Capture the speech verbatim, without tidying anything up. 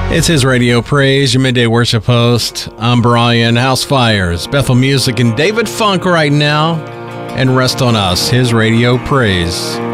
It's his Radio Praise, your midday worship host. I'm Brian. House Fires, Bethel Music, and David Funk right now. And Rest on Us, his Radio Praise.